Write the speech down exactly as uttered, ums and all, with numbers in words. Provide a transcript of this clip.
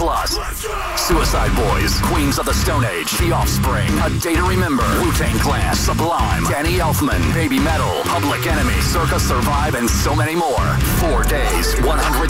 Plus, Suicide Boys, Queens of the Stone Age, The Offspring, A Day to Remember, Wu-Tang Clan, Sublime, Danny Elfman, Baby Metal, Public Enemy, Circa Survive, and so many more. Four days, one hundred